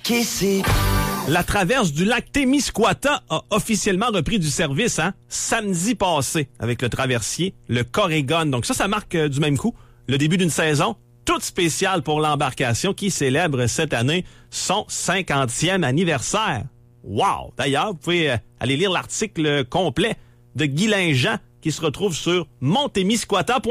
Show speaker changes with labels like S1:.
S1: Kissy.
S2: La traverse du lac Témiscouata a officiellement repris du service samedi passé avec le traversier, le Corégon. Donc ça marque du même coup le début d'une saison toute spéciale pour l'embarcation qui célèbre cette année son 50e anniversaire. Wow! D'ailleurs, vous pouvez aller lire l'article complet de Guy Linjean qui se retrouve sur montémiscouata.com.